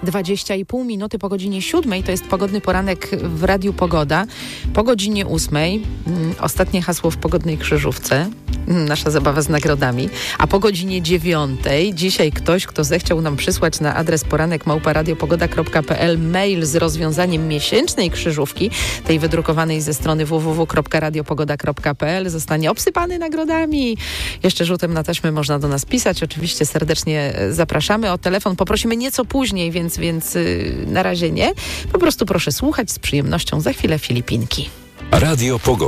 20,5 minuty po godzinie 7. To jest pogodny poranek w Radiu Pogoda. Po godzinie 8. Ostatnie hasło w pogodnej krzyżówce. Nasza zabawa z nagrodami. A po godzinie 9. dzisiaj ktoś, kto zechciał nam przysłać na adres poranek@radiopogoda.pl mail z rozwiązaniem miesięcznej krzyżówki, tej wydrukowanej ze strony www.radiopogoda.pl, zostanie obsypany nagrodami. Jeszcze rzutem na taśmę można do nas pisać. Oczywiście serdecznie zapraszamy. O telefon poprosimy nieco później, więc na razie nie. Po prostu proszę słuchać z przyjemnością. Za chwilę Filipinki. Radio Pogoda.